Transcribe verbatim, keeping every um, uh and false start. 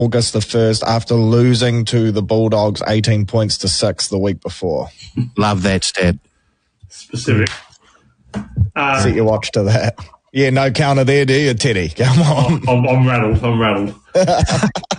August the first after losing to the Bulldogs eighteen points to six the week before. Love that stat. Specific. Uh, Set your watch to that. Yeah, no counter there, do you, Teddy? Come on. I'm, I'm rattled. I'm rattled.